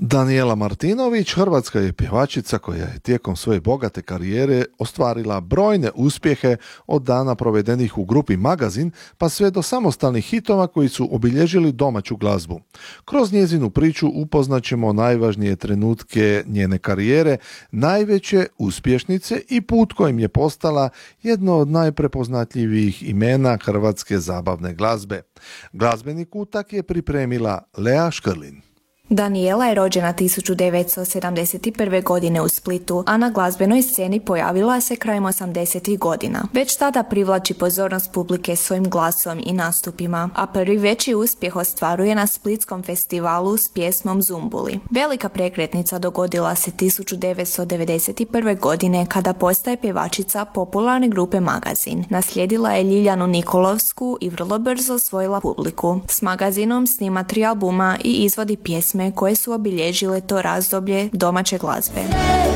Danijela Martinović, hrvatska je pjevačica koja je tijekom svoje bogate karijere ostvarila brojne uspjehe od dana provedenih u grupi Magazin pa sve do samostalnih hitova koji su obilježili domaću glazbu. Kroz njezinu priču upoznaćemo najvažnije trenutke njene karijere, najveće uspješnice i put kojim je postala jedno od najprepoznatljivijih imena hrvatske zabavne glazbe. Glazbeni kutak je pripremila Lea Škrlin. Danijela je rođena 1971. godine u Splitu, a na glazbenoj sceni pojavila se krajem 80. godina. Već tada privlači pozornost publike svojim glasom i nastupima, a prvi veći uspjeh ostvaruje na Splitskom festivalu s pjesmom Zumbuli. Velika prekretnica dogodila se 1991. godine kada postaje pjevačica popularne grupe Magazin. Naslijedila je Ljiljanu Nikolovsku i vrlo brzo osvojila publiku. S Magazinom snima 3 albuma i izvodi pjesme koje su obilježile to razdoblje domaće glazbe.